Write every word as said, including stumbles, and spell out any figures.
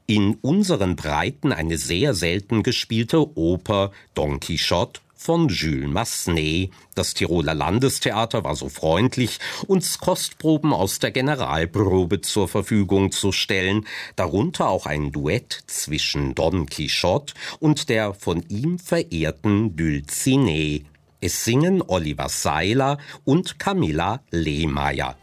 In unseren Breiten eine sehr selten gespielte Oper Don Quichotte von Jules Massenet. Das Tiroler Landestheater war so freundlich, uns Kostproben aus der Generalprobe zur Verfügung zu stellen, darunter auch ein Duett zwischen Don Quichotte und der von ihm verehrten Dulcinea. Es singen Oliver Seiler und Camilla Lehmeier.